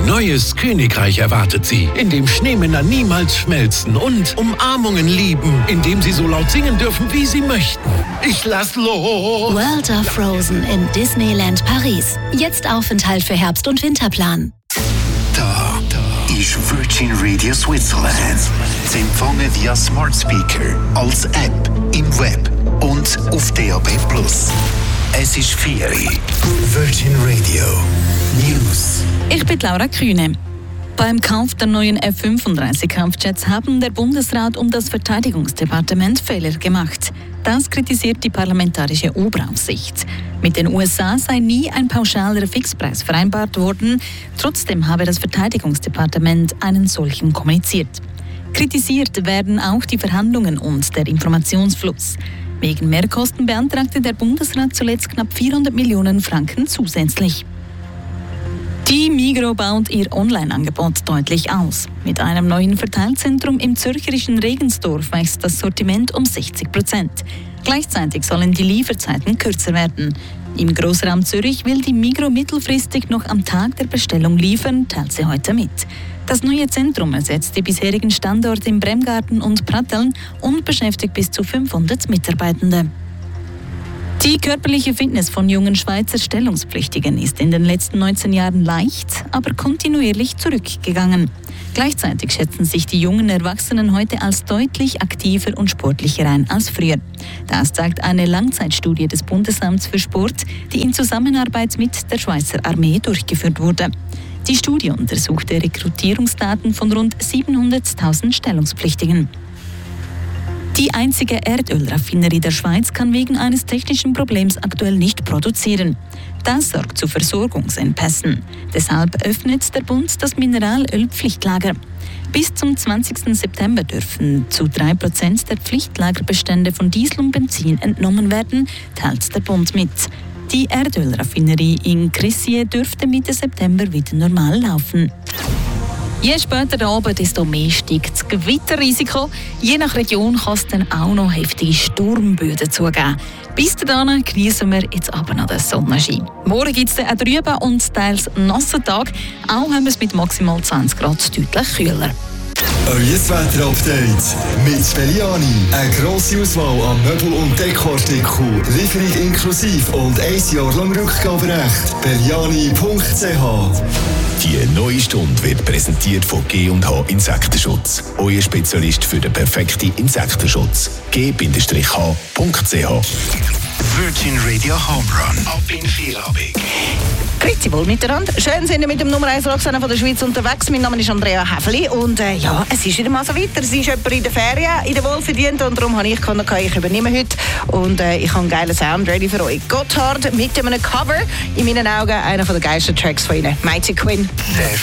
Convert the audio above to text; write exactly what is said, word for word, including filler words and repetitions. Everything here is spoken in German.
neues Königreich erwartet sie, in dem Schneemänner niemals schmelzen und Umarmungen lieben, in dem sie so laut singen dürfen, wie sie möchten. Ich lass los! World of Frozen in Disneyland Paris. Jetzt Aufenthalt für Herbst- und Winterplan. Da, da ist Virgin Radio Switzerland. Zu empfangen via Smart Speaker, als App, im Web und auf D A B plus. Es ist vier Uhr. Virgin Radio News. Ich bin Laura Kühne. Beim Kauf der neuen F fünfunddreißig Kampfjets haben der Bundesrat und das Verteidigungsdepartement Fehler gemacht. Das kritisiert die parlamentarische Oberaufsicht. Mit den U S A sei nie ein pauschaler Fixpreis vereinbart worden. Trotzdem habe das Verteidigungsdepartement einen solchen kommuniziert. Kritisiert werden auch die Verhandlungen und der Informationsfluss. Wegen Mehrkosten beantragte der Bundesrat zuletzt knapp vierhundert Millionen Franken zusätzlich. Die Migros baut ihr Online-Angebot deutlich aus. Mit einem neuen Verteilzentrum im zürcherischen Regensdorf wächst das Sortiment um sechzig Prozent. Gleichzeitig sollen die Lieferzeiten kürzer werden. Im Grossraum Zürich will die Migros mittelfristig noch am Tag der Bestellung liefern, teilt sie heute mit. Das neue Zentrum ersetzt die bisherigen Standorte in Bremgarten und Pratteln und beschäftigt bis zu fünfhundert Mitarbeitende. Die körperliche Fitness von jungen Schweizer Stellungspflichtigen ist in den letzten neunzehn Jahren leicht, aber kontinuierlich zurückgegangen. Gleichzeitig schätzen sich die jungen Erwachsenen heute als deutlich aktiver und sportlicher ein als früher. Das zeigt eine Langzeitstudie des Bundesamts für Sport, die in Zusammenarbeit mit der Schweizer Armee durchgeführt wurde. Die Studie untersuchte Rekrutierungsdaten von rund siebenhunderttausend Stellungspflichtigen. Die einzige Erdölraffinerie der Schweiz kann wegen eines technischen Problems aktuell nicht produzieren. Das sorgt zu Versorgungsengpässen. Deshalb öffnet der Bund das Mineralölpflichtlager. Bis zum zwanzigsten September dürfen zu drei Prozent der Pflichtlagerbestände von Diesel und Benzin entnommen werden, teilt der Bund mit. Die Erdölraffinerie in Crissier dürfte Mitte September wieder normal laufen. Je später der Abend, desto mehr steigt das Gewitterrisiko. Je nach Region kann es dann auch noch heftige Sturmböden zugeben. Bis dahin genießen wir jetzt aber noch den Sonnenschein. Morgen gibt es dann auch drüben und teils nassen Tag. Auch haben wir es mit maximal zwanzig Grad deutlich kühler. Euer Wetter-Update mit Belliani. Eine grosse Auswahl an Möbel- und Dekoartikeln. Lieferung inklusive und ein Jahr lang Rückgaberecht. Belliani punkt c h. Die neue Stunde wird präsentiert von G und H Insektenschutz. Euer Spezialist für den perfekten Insektenschutz. G H punkt c h. Virgin Radio Home Run. Ab in Feierabend. Grüezi wohl miteinander. Schön sind wir mit dem Nummer eins Roxanne von der Schweiz unterwegs. Mein Name ist Andrea Häfeli und äh, ja, es ist wieder mal so weiter. Es ist jemand in der Ferien, in der Wohlverdienten und darum habe ich gesagt, ich übernehme heute und äh, ich habe einen geilen Sound ready für euch. Gotthard mit einem Cover, in meinen Augen einer der geilsten Tracks von ihnen, Mighty Quinn.